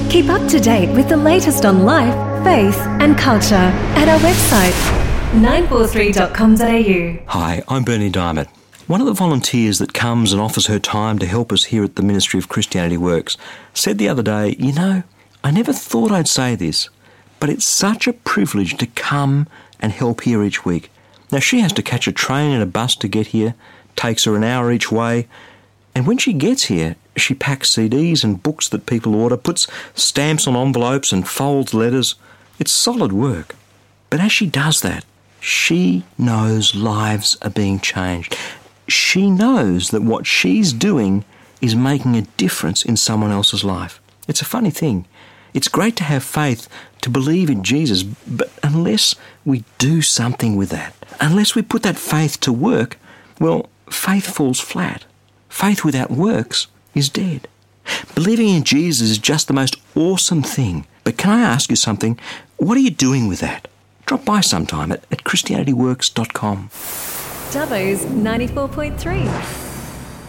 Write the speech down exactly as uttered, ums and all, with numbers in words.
Keep up to date with the latest on life, faith and culture at our website, nine four three dot com dot a u. Hi, I'm Bernie Diamond. One of the volunteers that comes and offers her time to help us here at the Ministry of Christianity Works said the other day, you know, I never thought I'd say this, but it's such a privilege to come and help here each week. Now, she has to catch a train and a bus to get here, takes her an hour each way, and when she gets here, she packs C Ds and books that people order, puts stamps on envelopes and folds letters. It's solid work. But as she does that, she knows lives are being changed. She knows that what she's doing is making a difference in someone else's life. It's a funny thing. It's great to have faith, to believe in Jesus, but unless we do something with that, unless we put that faith to work, well, faith falls flat. Faith without works is dead. Believing in Jesus is just the most awesome thing. But can I ask you something? What are you doing with that? Drop by sometime at, at christianity works dot com. Dubbo's ninety-four point three.